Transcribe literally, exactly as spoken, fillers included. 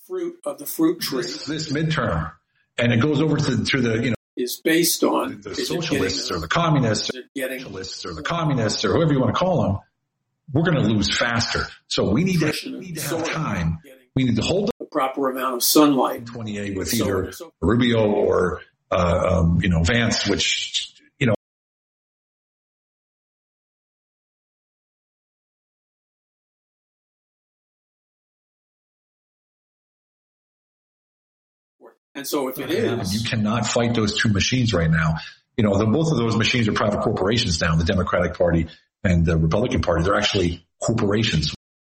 fruit of the fruit tree. This, this midterm, and it goes over to, to the, you know, is based on the, the socialists or the communists, or getting, socialists or the communists or whoever you want to call them, we're going to lose faster. So we need to, we need to have time. We need to hold the proper amount of sunlight. twenty-eight with either Rubio or, uh, um, you know, Vance, which, you know. And so if it is, you cannot fight those two machines right now. You know, the, both of those machines are private corporations now, the Democratic Party and the Republican Party. They're actually corporations.